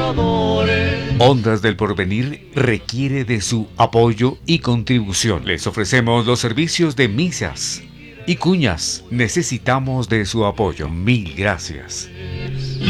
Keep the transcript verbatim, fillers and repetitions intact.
adoradores. Ondas del Porvenir requiere de su apoyo y contribución. Les ofrecemos los servicios de misas y cuñas. Necesitamos de su apoyo. Mil gracias.